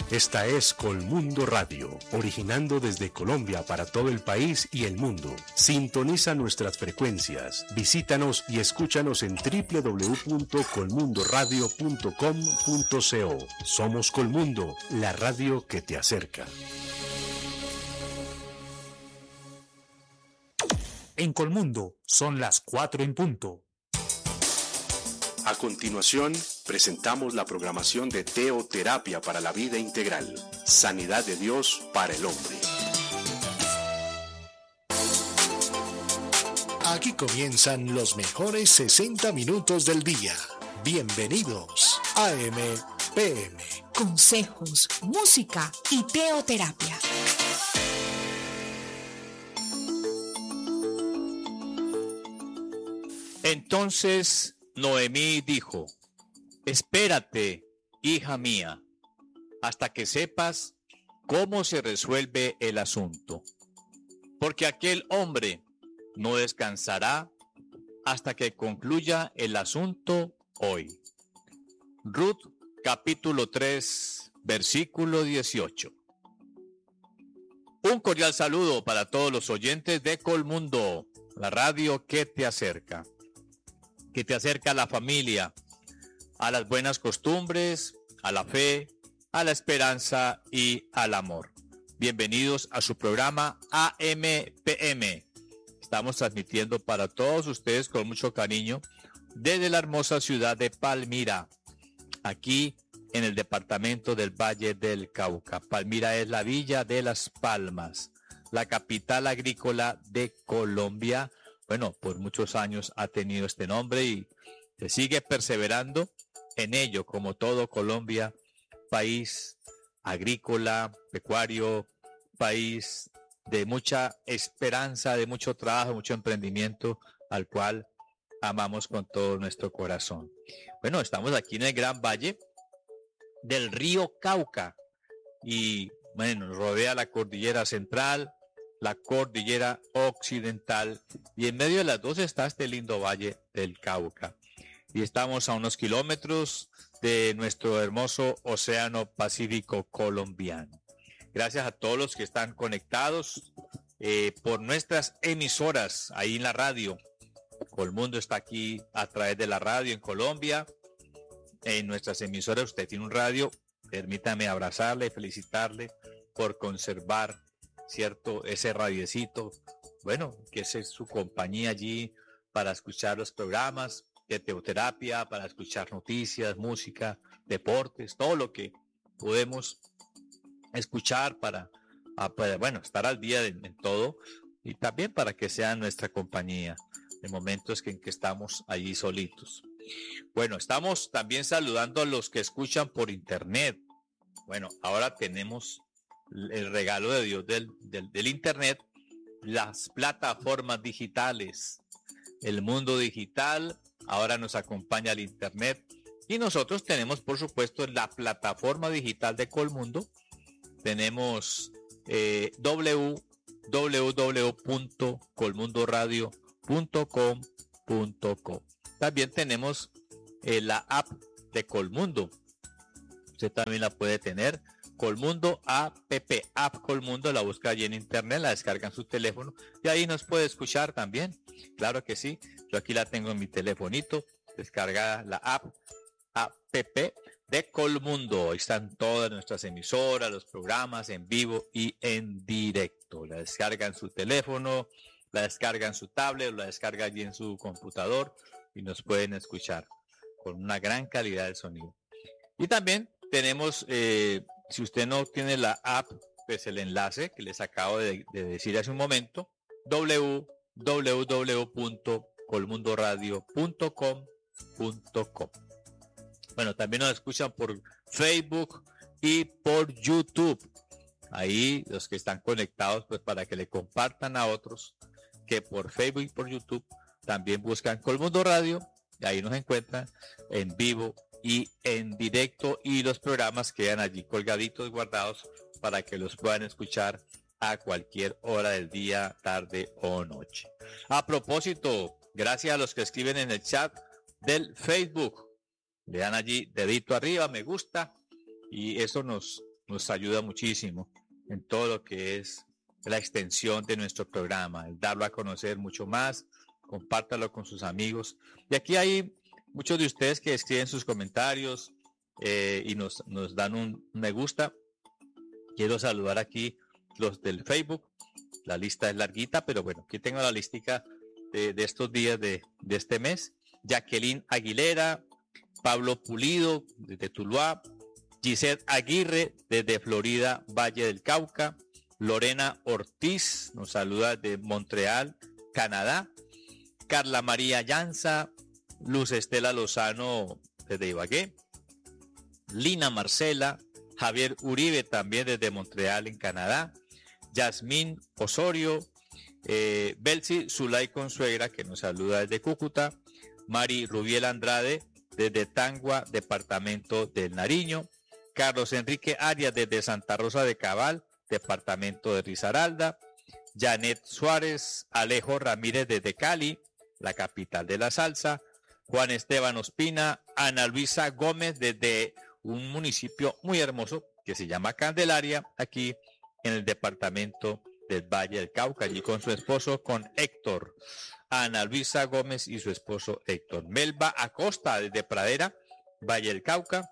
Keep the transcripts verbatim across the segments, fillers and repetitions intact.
Esta es Colmundo Radio, originando desde Colombia para todo el país y el mundo. Sintoniza nuestras frecuencias, visítanos y escúchanos en doble u doble u doble u punto colmundo radio punto com punto co. Somos Colmundo, la radio que te acerca. En Colmundo son las cuatro en punto. A continuación, presentamos la programación de Teoterapia para la Vida Integral. Sanidad de Dios para el hombre. Aquí comienzan los mejores sesenta minutos del día. Bienvenidos a M P M. Consejos, música y teoterapia. Entonces Noemí dijo: espérate, hija mía, hasta que sepas cómo se resuelve el asunto, porque aquel hombre no descansará hasta que concluya el asunto hoy. Ruth, capítulo tres, versículo dieciocho. Un cordial saludo para todos los oyentes de Colmundo, la radio que te acerca. que te acerca a la familia, a las buenas costumbres, a la fe, a la esperanza y al amor. Bienvenidos a su programa A M P M. Estamos transmitiendo para todos ustedes con mucho cariño desde la hermosa ciudad de Palmira, aquí en el departamento del Valle del Cauca. Palmira es la villa de Las Palmas, la capital agrícola de Colombia. Bueno, por muchos años ha tenido este nombre y se sigue perseverando en ello, como todo Colombia, país agrícola, pecuario, país de mucha esperanza, de mucho trabajo, mucho emprendimiento, al cual amamos con todo nuestro corazón. Bueno, estamos aquí en el Gran Valle del río Cauca y bueno, nos rodea la cordillera central, la cordillera occidental, y en medio de las dos está este lindo valle del Cauca. Y estamos a unos kilómetros de nuestro hermoso océano Pacífico colombiano. Gracias a todos los que están conectados eh, por nuestras emisoras ahí en la radio. Colmundo está aquí a través de la radio en Colombia. En nuestras emisoras usted tiene un radio. Permítame abrazarle y felicitarle por conservar, ¿cierto?, ese radiecito, bueno, que es su compañía allí para escuchar los programas de teoterapia, para escuchar noticias, música, deportes, todo lo que podemos escuchar para, para bueno, estar al día en, en todo, y también para que sea nuestra compañía en momentos que, en que estamos allí solitos. Bueno, estamos también saludando a los que escuchan por internet. Bueno, ahora tenemos el regalo de Dios del, del, del internet, las plataformas digitales, el mundo digital. Ahora nos acompaña el internet y nosotros tenemos, por supuesto, la plataforma digital de Colmundo. Tenemos eh, doble u doble u doble u punto colmundo radio punto com punto co. También tenemos eh, la app de Colmundo. Usted también la puede tener. Colmundo App, App Colmundo, la busca allí en internet, la descarga en su teléfono y ahí nos puede escuchar también. Claro que sí, yo aquí la tengo en mi telefonito, descargada la app, App de Colmundo. Ahí están todas nuestras emisoras, los programas en vivo y en directo. La descarga en su teléfono, la descarga en su tablet, la descarga allí en su computador y nos pueden escuchar con una gran calidad de sonido. Y también tenemos... Eh, Si usted no tiene la app, pues el enlace que les acabo de, de decir hace un momento, doble u doble u doble u punto colmundo radio punto com punto co. Bueno, también nos escuchan por Facebook y por YouTube. Ahí los que están conectados, pues para que le compartan a otros que por Facebook y por YouTube también buscan Colmundo Radio y ahí nos encuentran en vivo y en directo, y los programas quedan allí colgaditos, guardados para que los puedan escuchar a cualquier hora del día, tarde o noche. A propósito, gracias a los que escriben en el chat del Facebook, le dan allí dedito arriba, me gusta, y eso nos nos ayuda muchísimo en todo lo que es la extensión de nuestro programa, el darlo a conocer mucho más, compártalo con sus amigos. Y aquí hay muchos de ustedes que escriben sus comentarios eh, y nos, nos dan un me gusta. Quiero saludar aquí los del Facebook. La lista es larguita, pero bueno, aquí tengo la listica de, de estos días de, de este mes. Jacqueline Aguilera, Pablo Pulido desde Tuluá, Gisette Aguirre desde Florida, Valle del Cauca, Lorena Ortiz nos saluda de Montreal, Canadá, Carla María Llanza, Luz Estela Lozano desde Ibagué, Lina Marcela, Javier Uribe también desde Montreal en Canadá, Yasmín Osorio, eh, Belsi Zulay Consuegra que nos saluda desde Cúcuta, Mari Rubiel Andrade desde Tangua, departamento del Nariño, Carlos Enrique Arias desde Santa Rosa de Cabal, departamento de Risaralda, Janet Suárez, Alejo Ramírez desde Cali, la capital de la salsa, Juan Esteban Ospina, Ana Luisa Gómez desde un municipio muy hermoso que se llama Candelaria, aquí en el departamento del Valle del Cauca, allí con su esposo, con Héctor. Ana Luisa Gómez y su esposo Héctor. Melba Acosta desde Pradera, Valle del Cauca.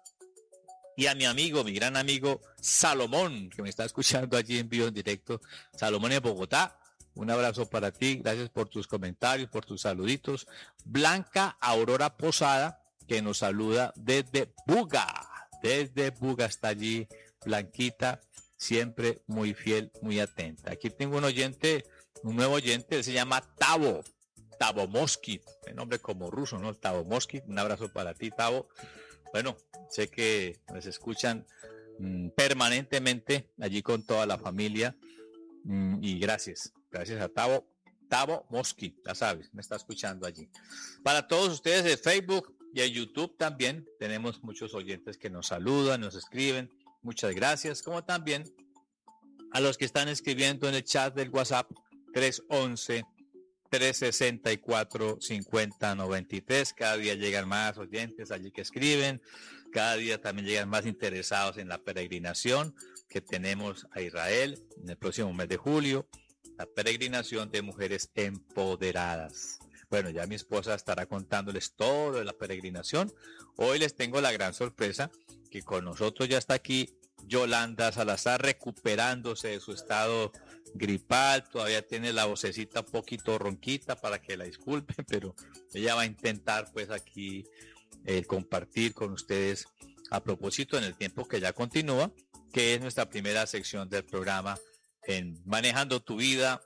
Y a mi amigo, mi gran amigo Salomón, que me está escuchando allí en vivo en directo. Salomón en Bogotá. Un abrazo para ti. Gracias por tus comentarios, por tus saluditos. Blanca Aurora Posada, que nos saluda desde Buga. Desde Buga está allí Blanquita, siempre muy fiel, muy atenta. Aquí tengo un oyente, un nuevo oyente, él se llama Tavo. Tavo Mosquit, el nombre como ruso, ¿no? Tavo Mosquit, un abrazo para ti, Tavo. Bueno, sé que nos escuchan mmm, permanentemente allí con toda la familia mmm, y gracias, gracias a Tavo, Tavo Mosquit, ya sabes, me está escuchando allí. Para todos ustedes de Facebook y en YouTube también tenemos muchos oyentes que nos saludan, nos escriben, muchas gracias, como también a los que están escribiendo en el chat del WhatsApp tres once, tres sesenta y cuatro, cincuenta noventa y tres. Cada día llegan más oyentes allí que escriben, cada día también llegan más interesados en la peregrinación que tenemos a Israel en el próximo mes de julio, la peregrinación de mujeres empoderadas. Bueno, ya mi esposa estará contándoles todo de la peregrinación. Hoy les tengo la gran sorpresa que con nosotros ya está aquí Yolanda Salazar, recuperándose de su estado gripal, todavía tiene la vocecita un poquito ronquita, para que la disculpen, pero ella va a intentar pues aquí eh, compartir con ustedes a propósito en el tiempo que ya continúa, que es nuestra primera sección del programa en Manejando tu Vida,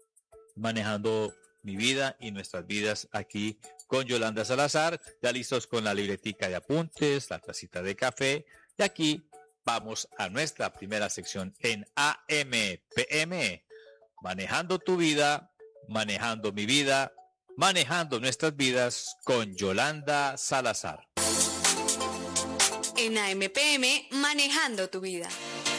manejando mi vida y nuestras vidas aquí con Yolanda Salazar, ya listos con la libretica de apuntes, la tacita de café, y aquí vamos a nuestra primera sección en A M P M, manejando tu vida, manejando mi vida, manejando nuestras vidas con Yolanda Salazar. En A M P M, manejando tu vida.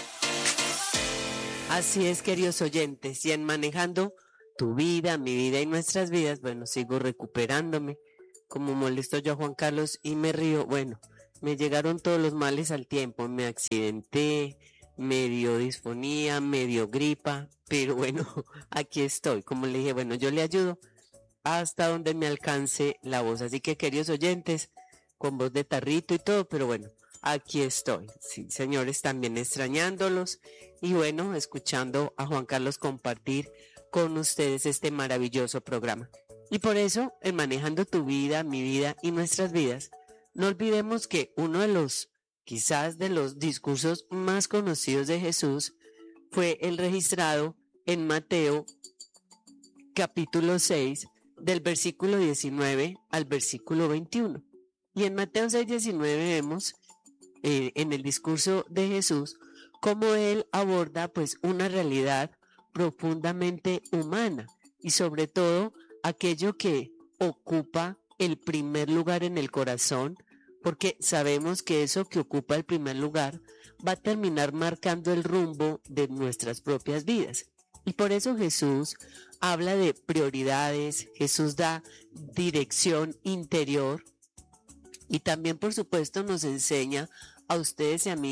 Así es, queridos oyentes, y en manejando tu vida, mi vida y nuestras vidas, bueno, sigo recuperándome, como molesto yo a Juan Carlos y me río, bueno, me llegaron todos los males al tiempo, me accidenté, me dio disfonía, me dio gripa, pero bueno, aquí estoy, como le dije, bueno, yo le ayudo hasta donde me alcance la voz, así que queridos oyentes, con voz de tarrito y todo, pero bueno, aquí estoy, sí, señores, también extrañándolos, y bueno, escuchando a Juan Carlos compartir con ustedes este maravilloso programa. Y por eso, en Manejando tu Vida, mi vida y nuestras vidas, no olvidemos que uno de los, quizás de los discursos más conocidos de Jesús fue el registrado en Mateo capítulo seis, del versículo diecinueve al versículo veintiuno. Y en Mateo seis, diecinueve vemos eh, en el discurso de Jesús cómo él aborda pues una realidad profundamente humana y sobre todo aquello que ocupa el primer lugar en el corazón, porque sabemos que eso que ocupa el primer lugar va a terminar marcando el rumbo de nuestras propias vidas. Y por eso Jesús habla de prioridades, Jesús da dirección interior y también por supuesto nos enseña a ustedes y a mí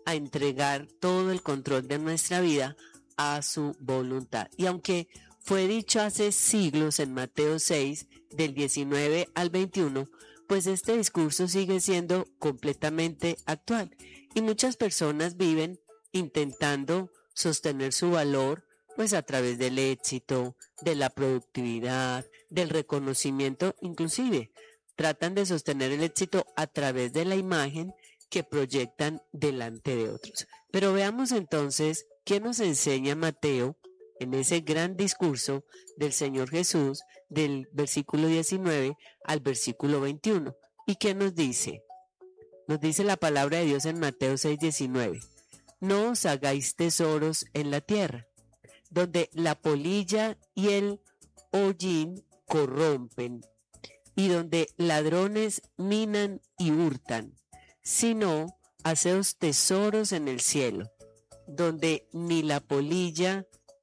a entregar todo el control de nuestra vida a su voluntad. Y aunque fue dicho hace siglos en Mateo seis, del diecinueve al veintiuno, pues este discurso sigue siendo completamente actual. Y muchas personas viven intentando sostener su valor, pues a través del éxito, de la productividad, del reconocimiento, inclusive tratan de sostener el éxito a través de la imagen que proyectan delante de otros. Pero veamos entonces qué nos enseña Mateo en ese gran discurso del Señor Jesús, del versículo diecinueve al versículo veintiuno. ¿Y qué nos dice? Nos dice la palabra de Dios en Mateo seis, diecinueve. No os hagáis tesoros en la tierra, donde la polilla y el hollín corrompen, y donde ladrones minan y hurtan, sino haceos tesoros en el cielo, donde ni la polilla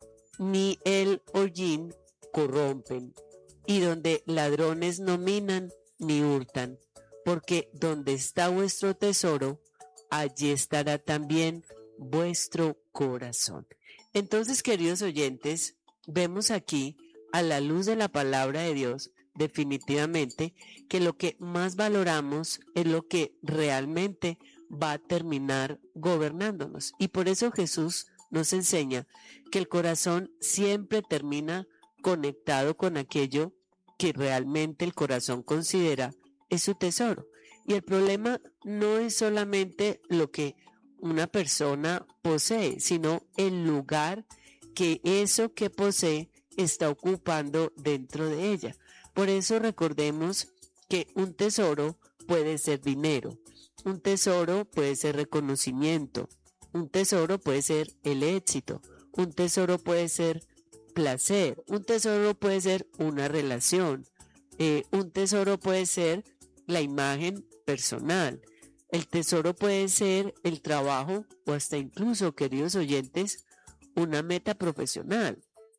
ni el hollín corrompen, y donde ladrones no minan ni hurtan, porque donde está vuestro tesoro, allí estará también vuestro corazón. Entonces, queridos oyentes, vemos aquí, a la luz de la palabra de Dios, definitivamente que lo que más valoramos es lo que realmente va a terminar gobernándonos. Y por eso Jesús nos enseña que el corazón siempre termina conectado con aquello que realmente el corazón considera es su tesoro. Y el problema no es solamente lo que una persona posee, sino el lugar que eso que posee está ocupando dentro de ella. Por eso recordemos que un tesoro puede ser dinero, un tesoro puede ser reconocimiento, un tesoro puede ser el éxito, un tesoro puede ser placer, un tesoro puede ser una relación, eh, un tesoro puede ser la imagen personal, el tesoro puede ser el trabajo o hasta incluso, queridos oyentes, una meta profesional.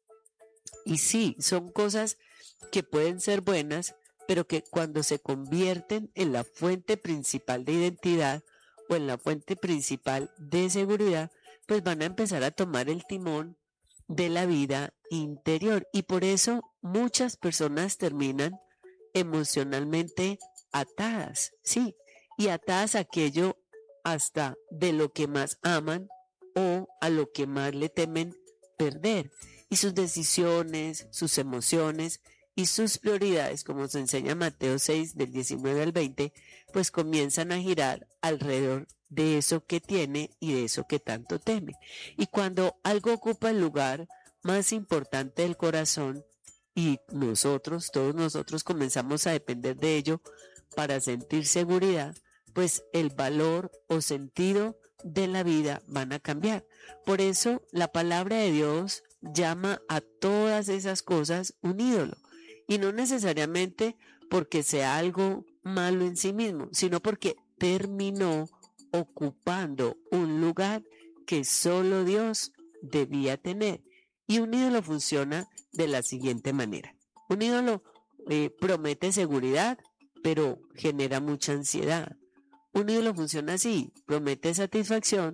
Y sí, son cosas que pueden ser buenas, pero que cuando se convierten en la fuente principal de identidad o en la fuente principal de seguridad, pues van a empezar a tomar el timón de la vida interior. Y por eso muchas personas terminan emocionalmente atadas, sí, y atadas a aquello hasta de lo que más aman o a lo que más le temen perder. Y sus decisiones, sus emociones y sus prioridades, como nos enseña Mateo seis, del diecinueve al veinte, pues comienzan a girar alrededor de eso que tiene y de eso que tanto teme. Y cuando algo ocupa el lugar más importante del corazón y nosotros, todos nosotros comenzamos a depender de ello para sentir seguridad, pues el valor o sentido de la vida van a cambiar. Por eso la palabra de Dios llama a todas esas cosas un ídolo, y no necesariamente porque sea algo malo en sí mismo, sino porque terminó ocupando un lugar que solo Dios debía tener. Y un ídolo funciona de la siguiente manera. Un ídolo eh, promete seguridad, pero genera mucha ansiedad. Un ídolo funciona así, promete satisfacción,